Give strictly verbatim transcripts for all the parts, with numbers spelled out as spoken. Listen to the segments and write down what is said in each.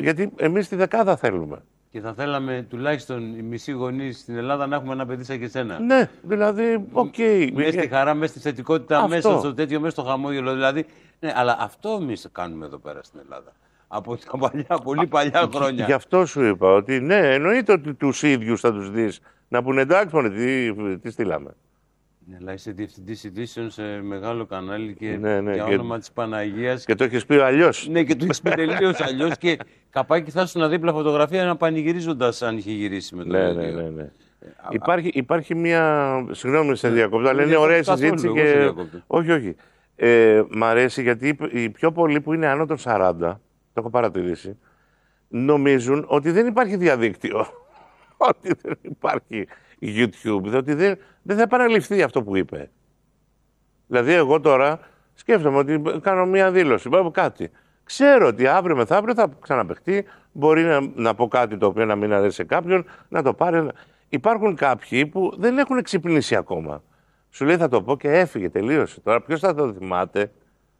Γιατί εμείς τη δεκάδα θέλουμε. Και θα θέλαμε τουλάχιστον οι μισοί γονείς στην Ελλάδα να έχουμε ένα παιδί σαν και εσένα. Ναι, δηλαδή, οκ. Okay. Μέσα στη χαρά, μέσα στη θετικότητα, αυτό. Μέσα στο τέτοιο, μέσα στο χαμόγελο. Δηλαδή, ναι, αλλά αυτό εμείς κάνουμε εδώ πέρα στην Ελλάδα. Από τα παλιά, πολύ παλιά χρόνια. Γι' αυτό σου είπα ότι ναι, εννοείται ότι τους ίδιους θα τους δεις να πούνε εντάξει, μωρέ, τι, τι στείλαμε. Ναι, αλλά είσαι διευθυντής ειδήσεων σε μεγάλο κανάλι και ναι, ναι, για και... όνομα της Παναγίας. Και το έχεις πει αλλιώς. Ναι, και το έχεις πει τελείως αλλιώς. Και καπάκι θα ήσουν δίπλα φωτογραφία να πανηγυρίζοντας αν είχε γυρίσει με το ναι, ναι, ναι, ναι. Α, υπάρχει, υπάρχει μια. Συγγνώμη, σε διακόπτω, αλλά είναι ωραία συζήτηση. Και... όχι, όχι. Ε, μ' αρέσει γιατί οι πιο πολλοί που είναι άνω των σαράντα, το έχω παρατηρήσει, νομίζουν ότι δεν υπάρχει διαδίκτυο. Ότι δεν υπάρχει YouTube, διότι δεν, δεν θα επαναληφθεί αυτό που είπε. Δηλαδή, εγώ τώρα σκέφτομαι ότι κάνω μία δήλωση, πάω κάτι. Ξέρω ότι αύριο μεθαύριο θα ξαναπαιχτεί, μπορεί να, να πω κάτι το οποίο να μην αρέσει σε κάποιον, να το πάρει. Υπάρχουν κάποιοι που δεν έχουν ξυπνήσει ακόμα. Σου λέει θα το πω και έφυγε, τελείωσε. Τώρα ποιος θα το θυμάται?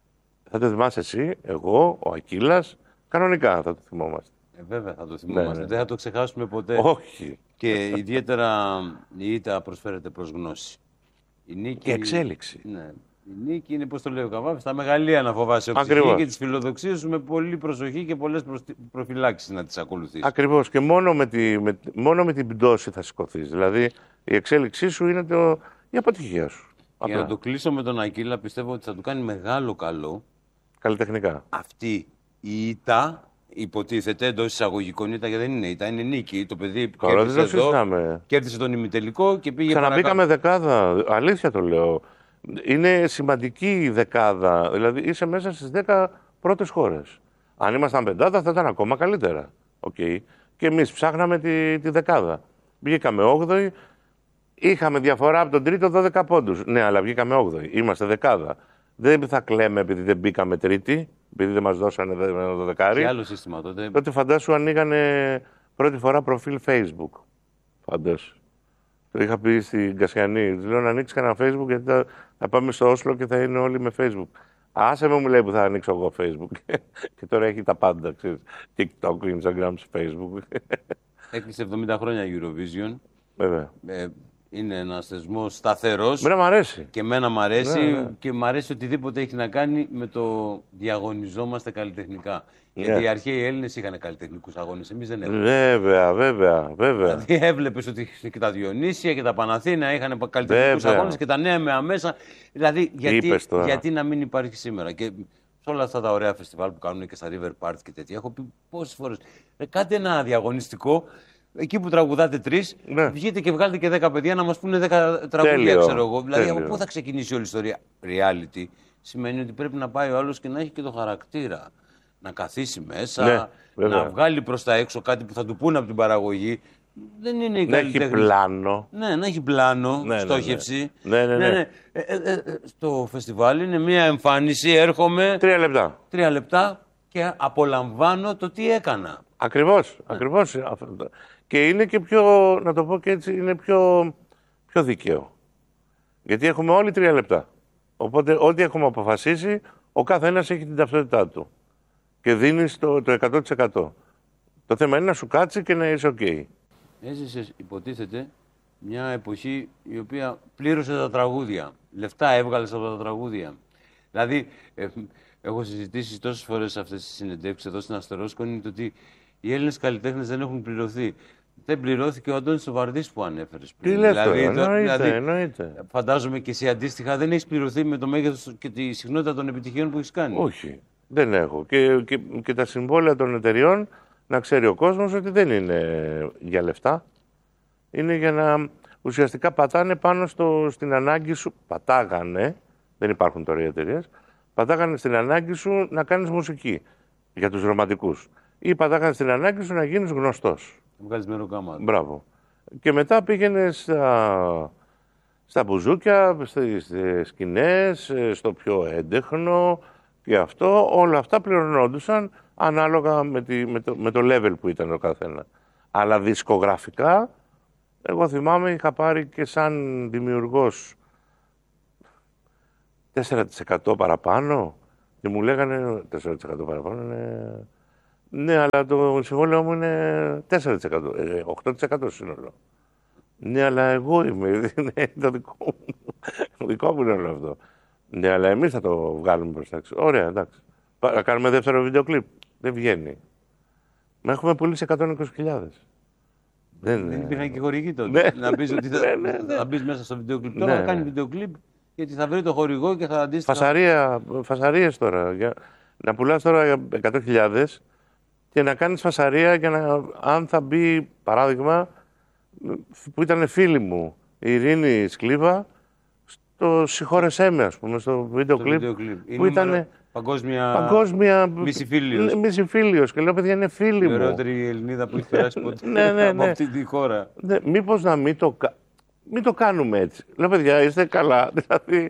Θα το θυμάσαι εσύ, εγώ, ο Ακύλας, κανονικά θα το θυμόμαστε. Ε, βέβαια θα το θυμόμαστε, ναι, ναι. Δεν θα το ξεχάσουμε ποτέ. Όχι. Και ιδιαίτερα η ήττα προσφέρεται προς γνώση. Η νίκη... Και εξέλιξη. Ναι. Η νίκη είναι, πώς το λέει ο Καβάφης, τα μεγαλεία να φοβάσαι οψυχή και τις φιλοδοξίες σου με πολύ προσοχή και πολλές προσ... προφυλάξεις να τις ακολουθείς. Ακριβώς. Και μόνο με, τη, με, μόνο με την πτώση θα σηκωθείς. Δηλαδή η εξέλιξή σου είναι το, η αποτυχία σου. Για να το κλείσω με τον Ακύλα, πιστεύω ότι θα του κάνει μεγάλο καλό. Καλλιτεχνικά. Αυτή η ήττα, υποτίθεται εντός εισαγωγικών ήττα, γιατί δεν είναι ήττα, είναι νίκη. Το παιδί κέρδισε εδώ, κέρδισε τον ημιτελικό και πήγε ξαναμπήκαμε δεκάδα. Αλήθεια το λέω. Είναι σημαντική η δεκάδα. Δηλαδή είσαι μέσα στις δέκα πρώτες χώρες. Αν ήμασταν πεντάδα θα ήταν ακόμα καλύτερα. Okay. Και εμείς ψάχναμε τη, τη δεκάδα. Βγήκαμε όγδοη. Είχαμε διαφορά από τον τρίτο δώδεκα πόντους. Ναι, αλλά βγήκαμε όγδοη. Είμαστε δεκάδα. Δεν θα κλαίμε επειδή δεν μπήκαμε τρίτη, επειδή δεν μας δώσανε το δεκάρι. Και άλλο σύστημα τότε. Τότε φαντάσου ανοίγανε πρώτη φορά προφίλ Facebook. Φαντάσου. Το είχα πει στην Κασιανή. Του λέω να ανοίξει κανένα Facebook γιατί θα, θα πάμε στο Όσλο και θα είναι όλοι με Facebook. Άσε με, μου λέει, που θα ανοίξω εγώ Facebook. Και τώρα έχει τα πάντα, ξέρεις. TikTok, Instagram, Facebook. Έκλεισε εβδομήντα χρόνια Eurovision. Βέβαια. Ε, είναι ένας θεσμός σταθερός. Μένα μ' αρέσει. Και εμένα μ' αρέσει. Ναι, ναι. Και μ' αρέσει οτιδήποτε έχει να κάνει με το διαγωνιζόμαστε καλλιτεχνικά. Ναι. Γιατί οι αρχαίοι Έλληνες είχαν καλλιτεχνικούς αγώνες. Εμείς δεν έχουμε. Βέβαια, βέβαια, βέβαια. Δηλαδή έβλεπες ότι και τα Διονύσια και τα Παναθήνα είχαν καλλιτεχνικούς αγώνες και τα νέα με αμέσα. Δηλαδή γιατί, γιατί να μην υπάρχει σήμερα. Και σε όλα αυτά τα ωραία φεστιβάλ που κάνουν και στα River Party και τέτοια, έχω πει πόσες φορές. Ε, κάτι ένα διαγωνιστικό. Εκεί που τραγουδάτε τρεις, ναι. Βγείτε και βγάλετε και δέκα παιδιά να μας πούνε δέκα τραγουδία, ξέρω εγώ. Δηλαδή, από πού θα ξεκινήσει όλη η ιστορία? Reality σημαίνει ότι πρέπει να πάει ο άλλος και να έχει και το χαρακτήρα. Να καθίσει μέσα, ναι, να βγάλει προς τα έξω κάτι που θα του πούνε από την παραγωγή. Δεν είναι η να έχει πλάνο. Ναι, να έχει πλάνο, ναι, στόχευση. Ναι, ναι, ναι. ναι, ναι. Ε, ε, ε, ε, στο φεστιβάλ είναι μια εμφάνιση, έρχομαι. Τρία λεπτά. Τρία λεπτά και απολαμβάνω το τι έκανα. Ακριβώς, ναι. Ακριβώς. Και είναι και πιο, να το πω και έτσι, είναι πιο, πιο δίκαιο. Γιατί έχουμε όλοι τρία λεπτά. Οπότε ό,τι έχουμε αποφασίσει, ο καθένας έχει την ταυτότητά του. Και δίνεις το, το εκατό τοις εκατό. Το θέμα είναι να σου κάτσει και να είσαι ok. Έζησες, υποτίθεται, μια εποχή η οποία πλήρωσε τα τραγούδια. Λεφτά έβγαλες από τα τραγούδια. Δηλαδή, ε, έχω συζητήσει τόσες φορές αυτές τις συνεντεύξεις εδώ στην Αστερόσκονη ότι οι Έλληνες καλλιτέχνες δεν έχουν πληρωθεί. Δεν πληρώθηκε ο Αντώνης Σοβαρδής που ανέφερες πριν. Τι λες τώρα, δηλαδή, εννοείται, δηλαδή, εννοείται. Φαντάζομαι και εσύ αντίστοιχα δεν έχεις πληρωθεί με το μέγεθος και τη συχνότητα των επιτυχιών που έχεις κάνει. Όχι, δεν έχω. Και, και, και τα συμβόλαια των εταιριών να ξέρει ο κόσμος ότι δεν είναι για λεφτά. Είναι για να ουσιαστικά πατάνε πάνω στο, στην ανάγκη σου. Πατάγανε, δεν υπάρχουν τώρα οι εταιρείες, πατάγανε στην ανάγκη σου να κάνεις μουσική για τους ρομαντικούς. Ή πατάγανε στην ανάγκη σου να γίνεις γνωστός. Να βγάλεις μεροκάμα. Μπράβο. Και μετά πήγαινε στα, στα μπουζούκια, στις σκηνές, στο πιο έντεχνο και αυτό. Όλα αυτά πληρωνόντουσαν ανάλογα με, τη, με, το, με το level που ήταν ο καθένα. Αλλά δισκογραφικά, εγώ θυμάμαι, είχα πάρει και σαν δημιουργός τέσσερα τοις εκατό παραπάνω και μου λέγανε τέσσερα τοις εκατό παραπάνω είναι Ναι, αλλά το συμβόλαιο μου είναι τέσσερα τοις εκατό, οκτώ τοις εκατό σύνολο. Ναι, αλλά εγώ είμαι. Είναι το δικό μου. Το δικό μου είναι όλο αυτό. Ναι, αλλά εμείς θα το βγάλουμε προς τα έξω. Ωραία, εντάξει. Να κάνουμε δεύτερο βίντεο κλιπ. Δεν βγαίνει. Μα έχουμε πουλήσει εκατόν είκοσι χιλιάδες. Δεν, δεν υπήρχαν και χορηγοί τότε. Ναι. Να πεις ότι θα, ναι, ναι, ναι. θα μπεις μέσα στο βίντεο κλιπ. Τώρα ναι, θα κάνει βίντεο κλιπ γιατί θα βρει το χορηγό και θα αντίστοιχα. Φασαρία, φασαρίες τώρα. Για, να πουλάς τώρα εκατό χιλιάδες και να κάνεις φασαρία για να, αν θα μπει, παράδειγμα, που ήταν φίλη μου, η Ειρήνη Σκλίβα, στο «Συγχώρεσέ με», ας πούμε, στο βίντεο κλιπ, που ήταν παγκόσμια, παγκόσμια μισηφίλιος. Μισηφίλιος. Και λέω, παιδιά, είναι φίλη μου. Η ωραιότερη Ελληνίδα που έχει περάσει ποτέ ναι, ναι, ναι. από αυτή τη χώρα. Ναι, μήπως να μην το, μην το κάνουμε έτσι. Λέω, παιδιά, είστε καλά. Δηλαδή,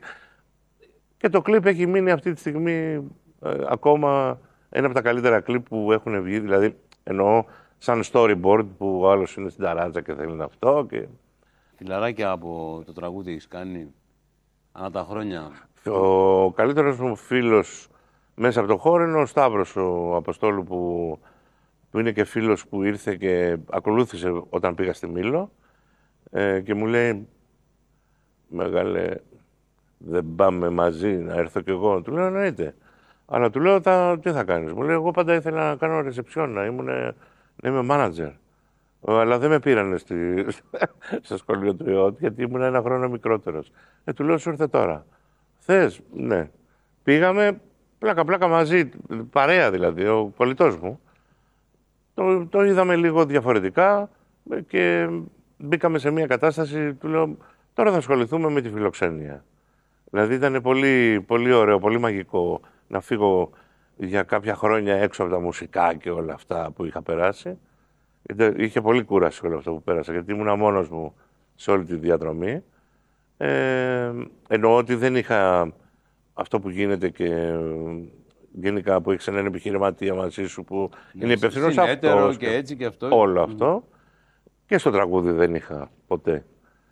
και το κλιπ έχει μείνει αυτή τη στιγμή ε, ακόμα ένα από τα καλύτερα κλιπ που έχουν βγει. Δηλαδή, εννοώ σαν storyboard που ο άλλος είναι στην ταράτσα και θέλει να αυτό. Και... Φιλαράκια από το τραγούδι έχεις κάνει ανά τα χρόνια. Ο καλύτερος μου φίλος μέσα από το χώρο είναι ο Σταύρος, ο Αποστόλου, που, που είναι και φίλος που ήρθε και ακολούθησε όταν πήγα στη Μήλο ε, και μου λέει, μεγάλε, δεν πάμε μαζί να έρθω κι εγώ. Του λέω, εννοείται. Αλλά του λέω, θα, τι θα κάνεις. Μου λέει, εγώ πάντα ήθελα να κάνω ρεσεψιόν, να, ήμουν, να είμαι μάνατζερ. Αλλά δεν με πήρανε στη, στο σχολείο του ΙΟΤ, γιατί ήμουν ένα χρόνο μικρότερος. Ε, του λέω, σου ήρθε τώρα. Θες, ναι. Πήγαμε πλάκα-πλάκα μαζί, παρέα δηλαδή, ο κολλητός μου. Το, το είδαμε λίγο διαφορετικά και μπήκαμε σε μια κατάσταση, του λέω, τώρα θα ασχοληθούμε με τη φιλοξενία. Δηλαδή ήταν πολύ, πολύ ωραίο, πολύ μαγικό να φύγω για κάποια χρόνια έξω από τα μουσικά και όλα αυτά που είχα περάσει. Είχε πολύ κούραση όλο αυτό που πέρασα, γιατί ήμουν μόνος μου σε όλη τη διαδρομή. Ε, εννοώ ότι δεν είχα αυτό που γίνεται και γενικά που έχεις έναν επιχειρηματία μαζί σου που ναι, είναι υπευθυνός αυτός και έτσι και αυτό. Όλο αυτό. Mm. Και στο τραγούδι δεν είχα ποτέ.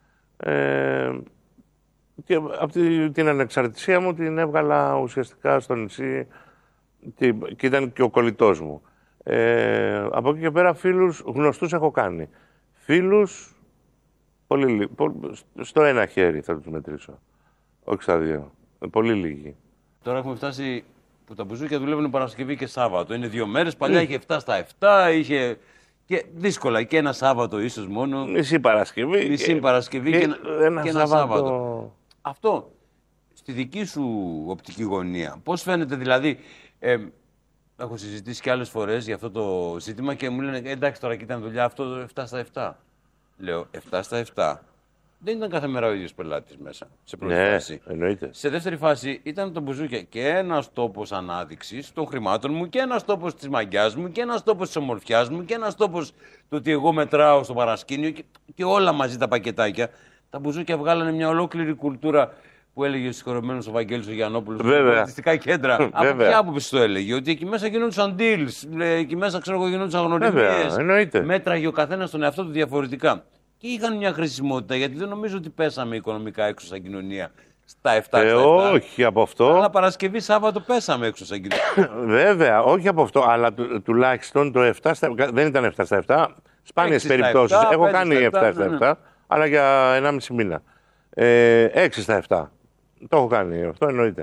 Ε, και από την ανεξαρτησία μου την έβγαλα ουσιαστικά στο νησί και, και ήταν και ο κολλητός μου. Ε, από εκεί και πέρα φίλους γνωστούς έχω κάνει. Φίλους πολύ, πολύ, στο ένα χέρι θα τους μετρήσω. Όχι στα δύο. Πολύ λίγοι. Τώρα έχουμε φτάσει που τα μπουζούκια δουλεύουν Παρασκευή και Σάββατο. Είναι δύο μέρες. Παλιά mm. είχε εφτά στα εφτά, είχε και δύσκολα και ένα Σάββατο ίσως μόνο. Μισή Παρασκευή. Μισή και... Παρασκευή και, και, ένα, και ένα Σάββατο. Σάββατο. Αυτό στη δική σου οπτική γωνία. Πώς φαίνεται δηλαδή. Ε, έχω συζητήσει και άλλες φορές για αυτό το ζήτημα και μου λένε εντάξει τώρα κοίτα δουλειά αυτό εφτά στα εφτά. Λέω εφτά στα εφτά. Δεν ήταν κάθε μέρα ο ίδιος πελάτης μέσα, σε πρώτη ναι, φάση. Εννοείται. Σε δεύτερη φάση ήταν το μπουζούκια και ένας τόπος ανάδειξης των χρημάτων μου και ένας τόπος της μαγιάς μου και ένας τόπος της ομορφιάς μου και ένας τόπος το ότι εγώ μετράω στο παρασκήνιο και, και όλα μαζί τα πακετάκια. Τα μπουζούκια βγάλανε μια ολόκληρη κουλτούρα που έλεγε ο συγχωρεμένος ο Βαγγέλης ο Γιαννόπουλος στα πολιτιστικά κέντρα. Από ποια άποψη το έλεγε, ότι εκεί μέσα γινόντουσαν deals, εκεί μέσα ξέρω εγώ γινόντουσαν γνωριμίες. Μέτραγε ο καθένας τον εαυτό του διαφορετικά. Και είχαν μια χρησιμότητα, γιατί δεν νομίζω ότι πέσαμε οικονομικά έξω σαν κοινωνία στα εφτά. Ε, όχι από αυτό. Αλλά Παρασκευή, Σάββατο πέσαμε έξω σαν κοινωνία. Βέβαια, όχι από αυτό, αλλά του, τουλάχιστον το εφτά στα εφτά. Δεν ήταν εφτά στα εφτά. Σπάνιες περιπτώσεις. Έχω κάνει εφτά στα εφτά, ναι, ναι. Αλλά για ενάμιση μήνα. Ε, έξι στα εφτά. Το έχω κάνει αυτό, εννοείται.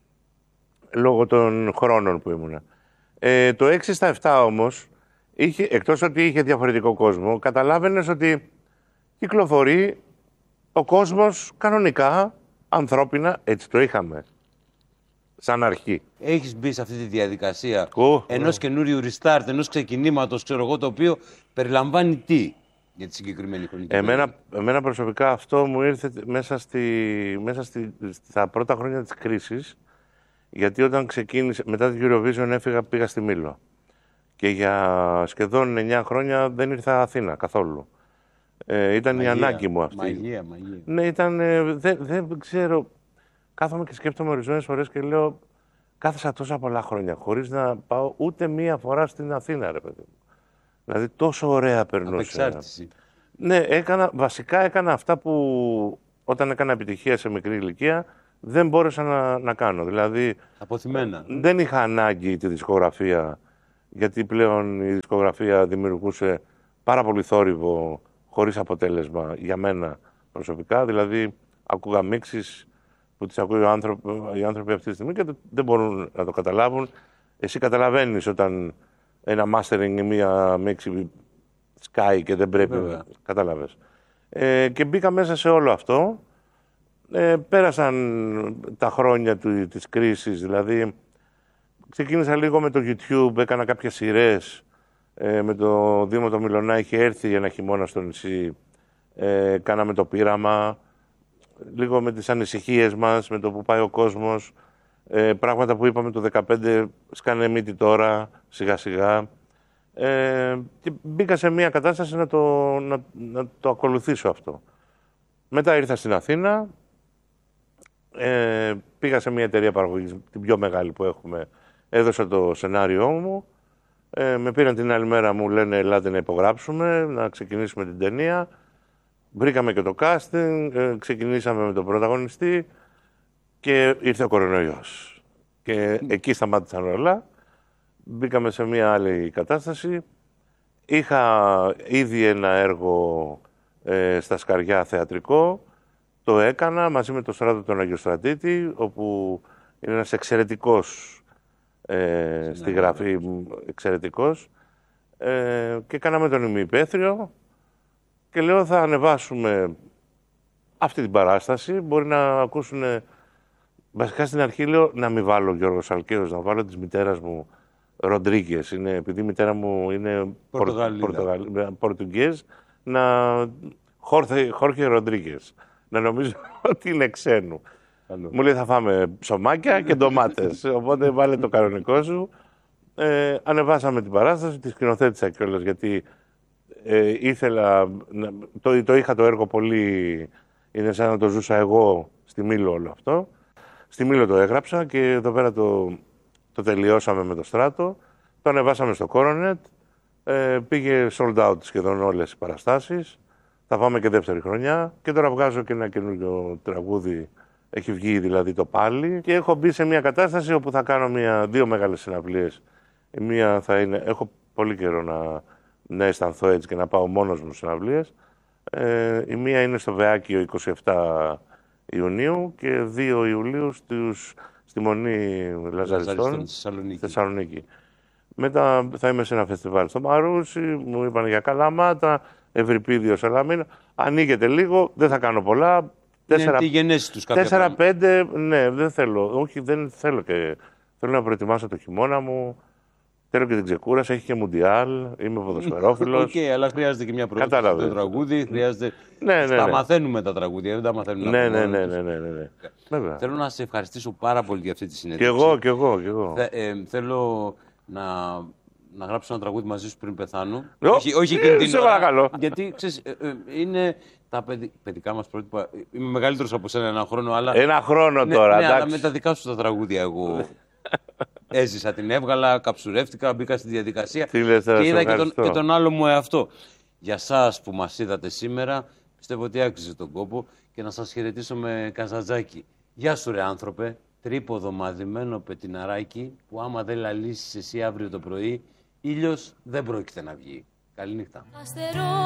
Λόγω των χρόνων που ήμουνα. Ε, το έξι στα εφτά όμως, είχε, εκτός ότι είχε διαφορετικό κόσμο, καταλάβαινες ότι κυκλοφορεί ο κόσμος κανονικά, ανθρώπινα, έτσι το είχαμε. Σαν αρχή. Έχεις μπει σε αυτή τη διαδικασία oh, ενός oh. καινούριου restart, ενός ξεκινήματος, ξέρω εγώ, το οποίο περιλαμβάνει τι για τη συγκεκριμένη χρονική εμένα, εμένα προσωπικά αυτό μου ήρθε μέσα, στη, μέσα στη, στα πρώτα χρόνια της κρίσης, γιατί όταν ξεκίνησε, μετά την Eurovision έφυγα, πήγα στη Μήλο. Και για σχεδόν εννιά χρόνια δεν ήρθα Αθήνα καθόλου. Ε, ήταν μαγεία, η ανάγκη μου αυτή. Μαγεία, μαγεία. Ναι, ήταν, ε, δεν, δεν ξέρω, κάθομαι και σκέφτομαι ορισμένες φορές και λέω, κάθεσα τόσα πολλά χρόνια χωρίς να πάω ούτε μία φορά στην Αθήνα, ρε παιδί μου. Δηλαδή τόσο ωραία περνούσε. Απεξάρτηση. Ναι, έκανα, βασικά έκανα αυτά που όταν έκανα επιτυχία σε μικρή ηλικία δεν μπόρεσα να, να κάνω. Δηλαδή, αποθυμένα. Δεν είχα ανάγκη τη δισκογραφία γιατί πλέον η δισκογραφία δημιουργούσε πάρα πολύ θόρυβο χωρίς αποτέλεσμα για μένα προσωπικά. Δηλαδή, ακούγα μίξεις που τις ακούει ο άνθρωπο, οι άνθρωποι αυτή τη στιγμή και δεν μπορούν να το καταλάβουν. Εσύ καταλαβαίνεις όταν ένα mastering ή μία μίξη σκάει και δεν πρέπει να καταλάβεις. Ε, και μπήκα μέσα σε όλο αυτό. Ε, πέρασαν τα χρόνια του, της κρίσης, δηλαδή ξεκίνησα λίγο με το YouTube, έκανα κάποιες σειρές. Ε, με το Δήμο το Μιλωνά είχε έρθει ένα χειμώνα στο νησί, ε, κάναμε το πείραμα, λίγο με τις ανησυχίες μας, με το που πάει ο κόσμος, ε, πράγματα που είπαμε το δεκαπέντε σκάνε μύτη τώρα, σιγά σιγά. Ε, και μπήκα σε μια κατάσταση να το, να, να το ακολουθήσω αυτό. Μετά ήρθα στην Αθήνα, ε, πήγα σε μια εταιρεία παραγωγής, την πιο μεγάλη που έχουμε, έδωσα το σενάριό μου, ε, με πήραν την άλλη μέρα, μου λένε ελάτε να υπογράψουμε, να ξεκινήσουμε την ταινία. Βρήκαμε και το casting, ε, ξεκινήσαμε με τον πρωταγωνιστή και ήρθε ο κορονοϊός. Και εκεί σταμάτησαν όλα. Μπήκαμε σε μια άλλη κατάσταση. Είχα ήδη ένα έργο ε, στα Σκαριά θεατρικό. Το έκανα μαζί με τον Στράτο τον Αγιοστρατήτη, όπου είναι ένας εξαιρετικός ε, στη γραφή, εξαιρετικός. Ε, και κάναμε τον ημιυπαίθριο και λέω θα ανεβάσουμε αυτή την παράσταση. Μπορεί να ακούσουν, βασικά στην αρχή λέω να μην βάλω Γιώργο Σαλκαίος, να βάλω της μητέρας μου Ροντρίγκες. Είναι, επειδή η μητέρα μου είναι Πορτογαλίδα, να Χόρχε Ροντρίγκες. Να νομίζω ότι είναι ξένου. Άλλο. Μου λέει θα φάμε ψωμάκια και ντομάτες, οπότε βάλε το κανονικό σου. Ε, ανεβάσαμε την παράσταση, τη σκηνοθέτησα κιόλας, γιατί ε, ήθελα, το, το είχα το έργο πολύ, είναι σαν να το ζούσα εγώ στη Μήλο όλο αυτό. Στη Μήλο το έγραψα και εδώ πέρα το, το τελειώσαμε με το Στράτο. Το ανεβάσαμε στο Coronet, ε, πήγε sold out σχεδόν όλες οι παραστάσεις. Θα πάμε και δεύτερη χρονιά και τώρα βγάζω και ένα καινούργιο τραγούδι. Έχει βγει δηλαδή το πάλι και έχω μπει σε μια κατάσταση όπου θα κάνω μια, δύο μεγάλες συναυλίες. Η μία θα είναι, έχω πολύ καιρό να, να αισθανθώ έτσι και να πάω μόνος μου συναυλίες. Ε, η μία είναι στο Βεάκιο είκοσι επτά Ιουνίου και δύο Ιουλίου στους, στη Μονή Λαζαριστών στη Θεσσαλονίκη. Μετά θα είμαι σε ένα φεστιβάλ στο Μαρούσι, μου είπαν για Καλαμάτα, Ευρυπίδιο Σαλαμίνα. Ανοίγεται λίγο, δεν θα κάνω πολλά. Είναι τη γενέση τους κάποια τέσσερα πέντε, ναι, δεν θέλω. Όχι, δεν θέλω και. Θέλω να προετοιμάσω το χειμώνα μου. Θέλω και την ξεκούραση, έχει και μουντιάλ. Είμαι ποδοσφαιρόφιλος. Οκ, okay, αλλά χρειάζεται και μια προετοιμασία στο τραγούδι. Χρειάζεται. Ναι, ναι, ναι. Τα μαθαίνουμε τα τραγούδια, δεν τα μαθαίνουμε. Ναι, ναι, ναι, ναι, ναι, ναι, ναι. Θέλω να σε ευχαριστήσω πάρα πολύ για αυτή τη συνέντευξη. Κι εγώ, κι εγώ, κι εγώ. Θε, ε, θέλω να. Να γράψω ένα τραγούδι μαζί σου πριν πεθάνω. Oh, όχι, όχι εκείνη την ώρα. Γιατί ξέρεις, ε, ε, είναι τα παιδι... παιδικά μας πρότυπα. Είμαι μεγαλύτερος από σένα ένα χρόνο, αλλά. Ένα χρόνο ναι, τώρα, ναι, εντάξει. Αλλά με τα δικά σου τα τραγούδια εγώ έζησα, την έβγαλα, καψουρεύτηκα, μπήκα στη διαδικασία. Τι λες, και είδα και τον, και τον άλλο μου εαυτό. Για σας που μας είδατε σήμερα, πιστεύω ότι άξιζε τον κόπο και να σας χαιρετήσω με καζατζάκι. Γεια σου, ρε άνθρωπε. Τρίποδο μαδημένο πετιναράκι που άμα δεν λαλήσεις εσύ αύριο το πρωί. Ήλιος δεν πρόκειται να βγει. Καληνύχτα.